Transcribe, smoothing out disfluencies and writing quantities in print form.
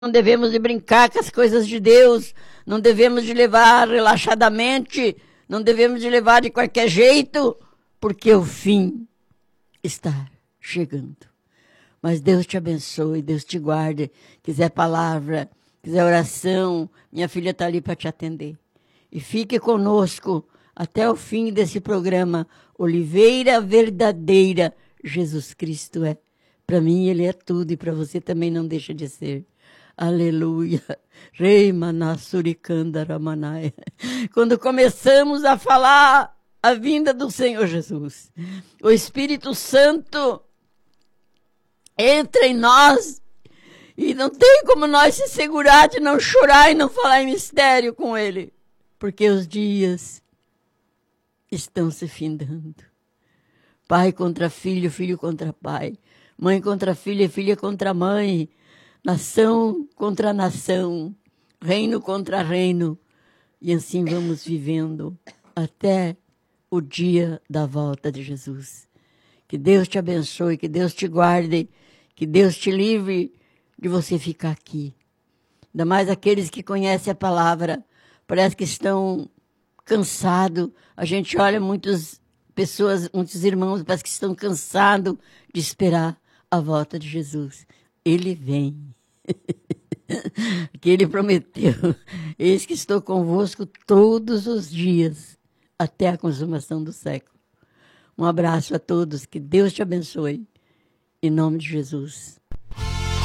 não devemos de brincar com as coisas de Deus, não devemos de levar relaxadamente, não devemos de levar de qualquer jeito, porque o fim está chegando. Mas Deus te abençoe, Deus te guarde. Quiser palavra, quiser oração, minha filha está ali para te atender. E fique conosco até o fim desse programa. Oliveira Verdadeira, Jesus Cristo é. Para mim ele é tudo e para você também não deixa de ser. Aleluia. Rei Manassurikandaramanaya. Quando começamos a falar a vinda do Senhor Jesus, o Espírito Santo entra em nós e não tem como nós se segurar de não chorar e não falar em mistério com Ele, porque os dias estão se findando. Pai contra filho, filho contra pai, mãe contra filha, filha contra mãe, nação contra nação, reino contra reino, e assim vamos vivendo até o dia da volta de Jesus. Que Deus te abençoe, que Deus te guarde, que Deus te livre de você ficar aqui. Ainda mais aqueles que conhecem a palavra, parece que estão cansados. A gente olha muitas pessoas, muitos irmãos, parece que estão cansados de esperar a volta de Jesus. Ele vem. Que ele prometeu. Eis que estou convosco todos os dias, até a consumação do século. Um abraço a todos, que Deus te abençoe. Em nome de Jesus.